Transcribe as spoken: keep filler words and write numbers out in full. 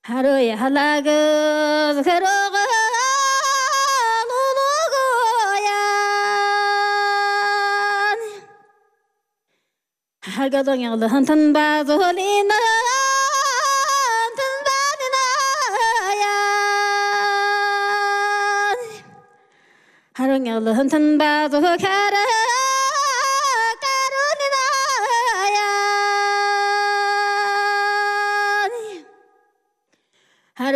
하루에 하나그 그러고 누누고야 하가동양도 한탄 바돌이나 한탄 바디나야 하루냐도 한탄 바도 가라